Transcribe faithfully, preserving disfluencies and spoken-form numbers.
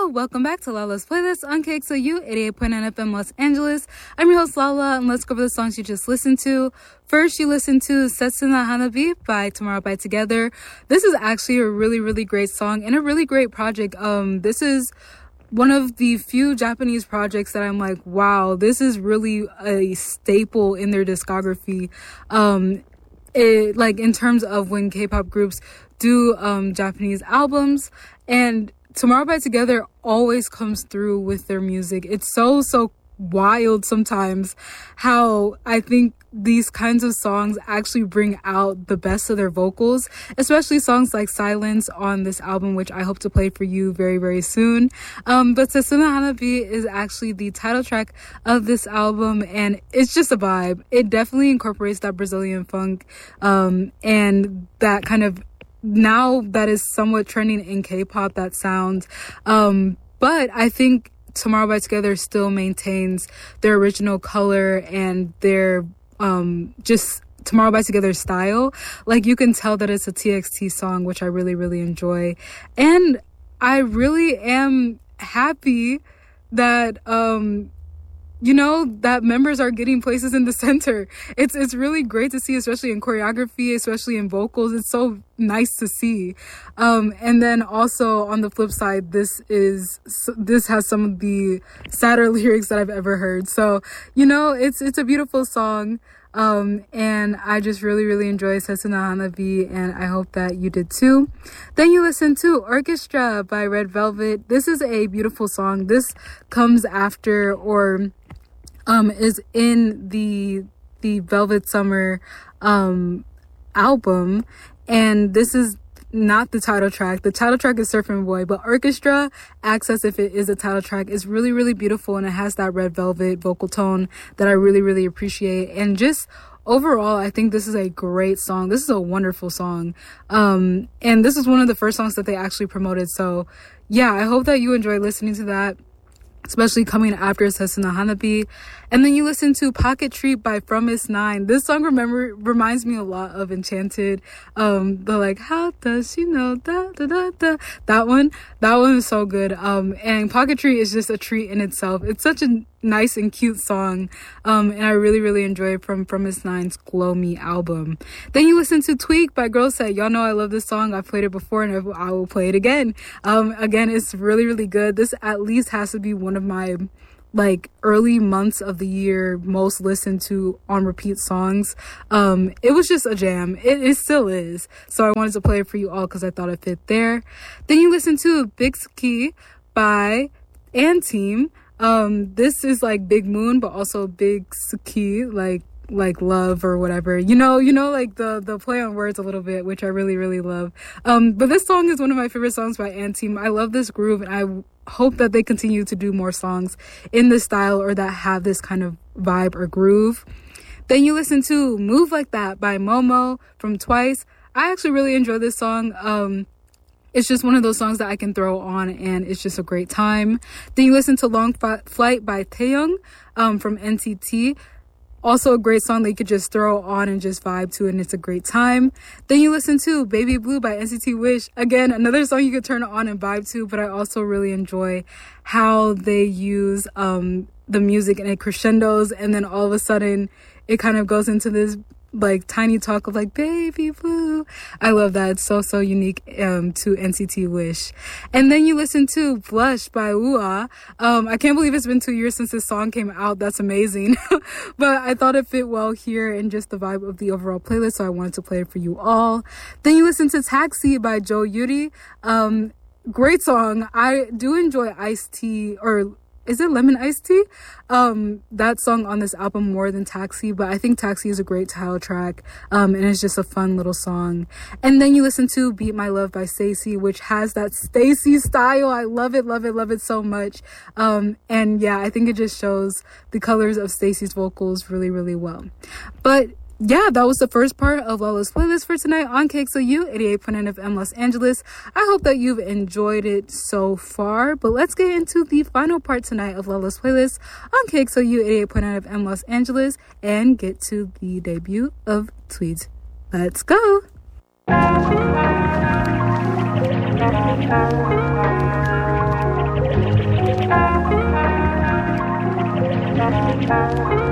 Hello, welcome back to Lala's Playlist on K X L U eighty-eight point nine F M Los Angeles. I'm your host Lala, and let's go over the songs you just listened to. First, you listened to Setsuna Hanabi by Tomorrow by Together. This is actually a really, really great song and a really great project. Um, this is one of the few Japanese projects that I'm like, wow, this is really a staple in their discography. Um, it, like in terms of when K-pop groups do um, Japanese albums, and Tomorrow by Together always comes through with their music. It's so, so wild sometimes how I think these kinds of songs actually bring out the best of their vocals, especially songs like Silence on this album, which I hope to play for you very, very soon. Um, but Setsuna Hanabi is actually the title track of this album, and it's just a vibe. It definitely incorporates that Brazilian funk um, and that kind of, now that is somewhat trending in K-pop, that sound. Um, but I think Tomorrow by Together still maintains their original color and their um, just Tomorrow by Together style. Like, you can tell that it's a T X T song, which I really, really enjoy. And I really am happy that, um, you know, that members are getting places in the center. It's it's really great to see, especially in choreography, especially in vocals. It's so nice to see. Um, and then also on the flip side, this is this has some of the sadder lyrics that I've ever heard. So, you know, it's it's a beautiful song. Um, and I just really, really enjoy Setsuna Hanabi, and I hope that you did too. Then you listen to Orchestra by Red Velvet. This is a beautiful song. This comes after, or um, is in the the Velvet Summer um, album, and this is not the title track. The title track is Surfing Boy, but Orchestra acts as if it is a title track. It's really, really beautiful, and it has that Red Velvet vocal tone that I really, really appreciate. And just overall, I think this is a great song. This is a wonderful song. Um, and this is one of the first songs that they actually promoted. So yeah, I hope that you enjoy listening to that, especially coming after Setsuna Hanabi. And then you listen to Pocket Treat by From Is Nine. This song remember reminds me a lot of Enchanted. Um, the like, how does she know? Da, da, da, da. That one, that one is so good. Um, and Pocket Treat is just a treat in itself. It's such a nice and cute song. Um, and I really, really enjoy it from From Is Nine's Glow Me album. Then you listen to Tweak by Girl Set. Y'all know I love this song. I've played it before, and I will play it again. Um, again, it's really, really good. This at least has to be one of my like early months of the year most listened to on repeat songs. Um, it was just a jam. It, it still is. So I wanted to play it for you all because I thought it fit there. Then you listen to Big Ski by &TEAM. Um, this is like Big Moon, but also Big Ski, like like love or whatever, you know, you know, like the, the play on words a little bit, which I really, really love. Um, but this song is one of my favorite songs by &TEAM. I love this groove, and I hope that they continue to do more songs in this style or that have this kind of vibe or groove. Then you listen to Move Like That by Momo from Twice. I actually really enjoy this song. Um, It's just one of those songs that I can throw on, and it's just a great time. Then you listen to Long F- Flight by Taeyong um, from N C T. Also a great song that you could just throw on and just vibe to, and it's a great time. Then you listen to Baby Blue by N C T Wish. Again, another song you could turn on and vibe to, but I also really enjoy how they use um, the music, and it crescendos, and then all of a sudden it kind of goes into this like tiny talk of like Baby Blue. I love that. It's so, so unique um, to N C T Wish. And then you listen to Blush by U A. Um, I can't believe it's been two years since this song came out. That's amazing. But I thought it fit well here and just the vibe of the overall playlist, so I wanted to play it for you all. Then you listen to Taxi by Jo Yuri. Um, great song. I do enjoy Iced Tea, or is it Lemon Iced Tea? Um, that song on this album more than Taxi, but I think Taxi is a great title track, um, and it's just a fun little song. And then you listen to Beat My Love by STAYC, which has that STAYC style. I love it, love it, love it so much. Um, and yeah, I think it just shows the colors of STAYC's vocals really, really well. But yeah, that was the first part of Lala's playlist for tonight on K X L U eighty-eight point nine F M Los Angeles. I hope that you've enjoyed it so far, but let's get into the final part tonight of Lala's playlist on K X L U eighty-eight point nine F M Los Angeles and get to the debut of Tweet. Let's go! Thank you.